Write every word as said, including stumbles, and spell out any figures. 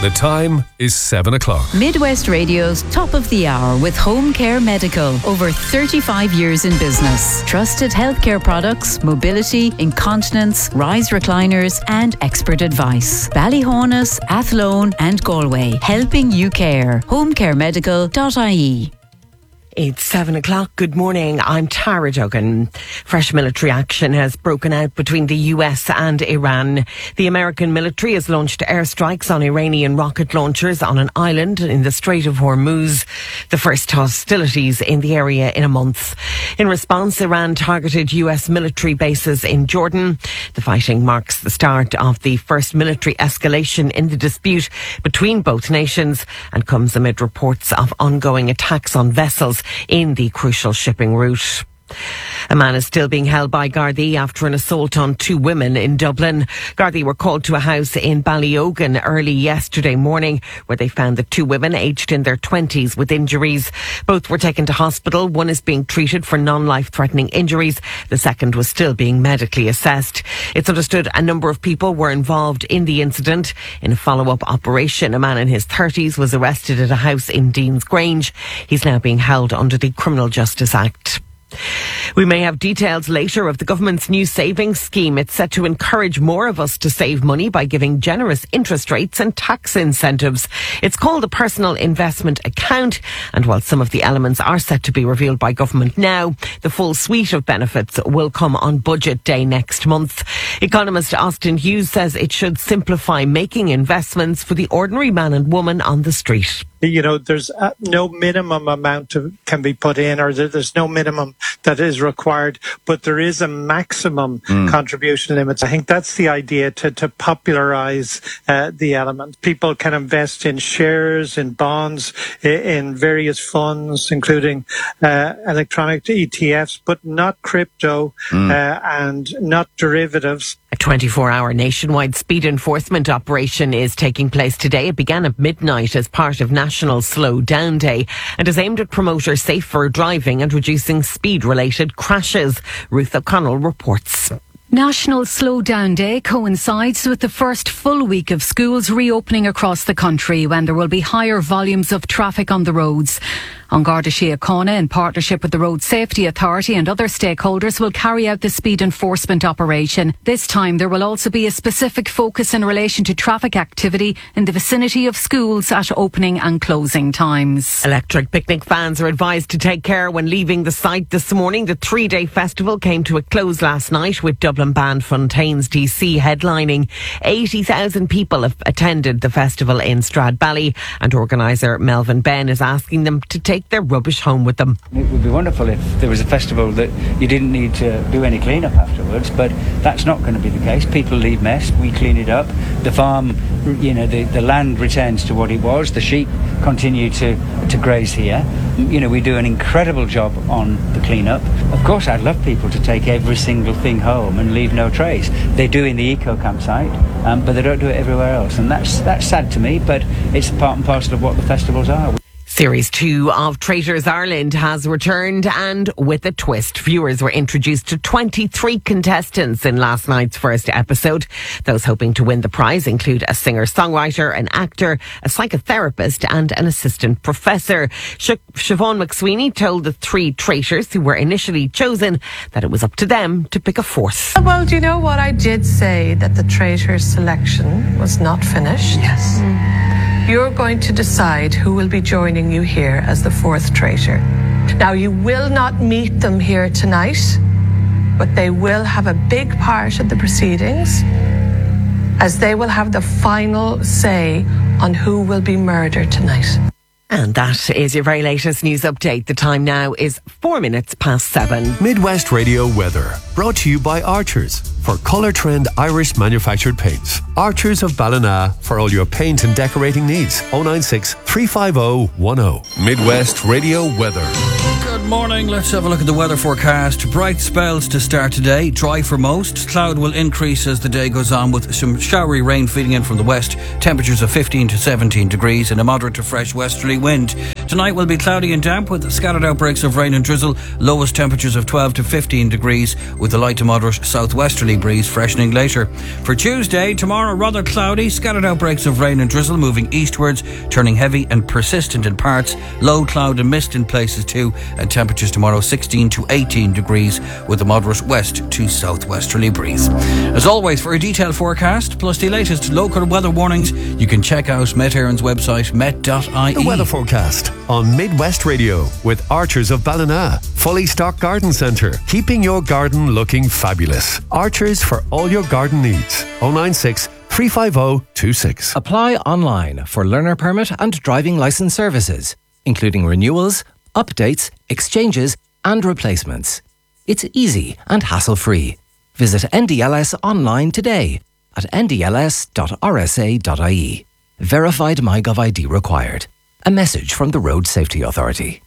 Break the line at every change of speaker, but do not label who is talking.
The time is seven o'clock.
Midwest Radio's Top of the Hour with Home Care Medical. Over thirty-five years in business. Trusted healthcare products, mobility, incontinence, rise recliners and expert advice. Ballyhonus, Athlone and Galway. Helping you care. home care medical dot I E.
It's seven o'clock. Good morning. I'm Tara Duggan. Fresh military action has broken out between the U S and Iran. The American military has launched airstrikes on Iranian rocket launchers on an island in the Strait of Hormuz, the first hostilities in the area in a month. In response, Iran targeted U S military bases in Jordan. The fighting marks the start of the first military escalation in the dispute between both nations and comes amid reports of ongoing attacks on vessels in the crucial shipping route. A man is still being held by Gardaí after an assault on two women in Dublin. Gardaí were called to a house in Ballyogan early yesterday morning where they found the two women aged in their twenties with injuries. Both were taken to hospital. One is being treated for non-life-threatening injuries. The second was still being medically assessed. It's understood a number of people were involved in the incident. In a follow-up operation, a man in his thirties was arrested at a house in Dean's Grange. He's now being held under the Criminal Justice Act. We may have details later of the government's new savings scheme. It's set to encourage more of us to save money by giving generous interest rates and tax incentives. It's called a personal investment account, and while some of the elements are set to be revealed by government now, the full suite of benefits will come on budget day next month. Economist Austin Hughes says it should simplify making investments for the ordinary man and woman on the street.
You know, there's uh, no minimum amount of, can be put in, or there, there's no minimum that is required, but there is a maximum mm. contribution limit. I think that's the idea, to, to popularise uh, the element. People can invest in shares, in bonds, in various funds, including uh, electronic E T Fs, but not crypto mm. uh, and not derivatives.
A twenty-four hour nationwide speed enforcement operation is taking place today. It began at midnight as part of National Slow Down Day and is aimed at promoting safer driving and reducing speed-related crashes. Ruth O'Connell reports.
National Slow Down Day coincides with the first full week of schools reopening across the country, when there will be higher volumes of traffic on the roads. An Garda Síochána, in partnership with the Road Safety Authority and other stakeholders, will carry out the speed enforcement operation. This time there will also be a specific focus in relation to traffic activity in the vicinity of schools at opening and closing times.
Electric Picnic fans are advised to take care when leaving the site this morning. The three-day festival came to a close last night with Dublin band Fontaines D C headlining. eighty thousand people have attended the festival in Stradbally, and organiser Melvin Ben is asking them to take their rubbish home with them.
It would be wonderful if there was a festival that you didn't need to do any clean-up afterwards, but that's not going to be the case. People leave mess, we clean it up. The farm, you know, the, the land returns to what it was. The sheep continue to, to graze here. You know, we do an incredible job on the clean-up. Of course, I'd love people to take every single thing home and leave no trace. They do in the eco campsite, um, but they don't do it everywhere else. And that's, that's sad to me, but it's part and parcel of what the festivals are.
Series two of Traitors Ireland has returned, and with a twist. Viewers were introduced to twenty-three contestants in last night's first episode. Those hoping to win the prize include a singer-songwriter, an actor, a psychotherapist and an assistant professor. Sh- Siobhan McSweeney told the three traitors who were initially chosen that it was up to them to pick a fourth.
Well, do you know what? I did say that the traitors selection was not finished.
Yes.
Mm. You're going to decide who will be joining you here as the fourth traitor. Now, you will not meet them here tonight, but they will have a big part of the proceedings, as they will have the final say on who will be murdered tonight.
And that is your very latest news update. The time now is four minutes past seven.
Midwest Radio weather, brought to you by Archers for Colour Trend Irish manufactured paints. Archers of Ballina for all your paint and decorating needs. oh nine six, three five oh, one oh. Midwest Radio weather. Good
Good morning. Let's have a look at the weather forecast. Bright spells to start today, dry for most. Cloud will increase as the day goes on with some showery rain feeding in from the west. Temperatures of fifteen to seventeen degrees and a moderate to fresh westerly wind. Tonight will be cloudy and damp with scattered outbreaks of rain and drizzle. Lowest temperatures of twelve to fifteen degrees with a light to moderate southwesterly breeze freshening later. For Tuesday, tomorrow rather cloudy, scattered outbreaks of rain and drizzle moving eastwards, turning heavy and persistent in parts. Low cloud and mist in places too, and temperatures tomorrow sixteen to eighteen degrees with a moderate west to southwesterly breeze. As always, for a detailed forecast plus the latest local weather warnings, you can check out Met Éireann's website met dot I E.
The weather forecast on Midwest Radio with Archers of Ballina. Fully stocked garden centre, keeping your garden looking fabulous. Archers for all your garden needs. oh nine six, three five oh, two six.
Apply online for learner permit and driving licence services, including renewals, updates, exchanges and replacements. It's easy and hassle-free. Visit N D L S online today at n d l s dot r s a dot i e. Verified MyGov I D required. A message from the Road Safety Authority.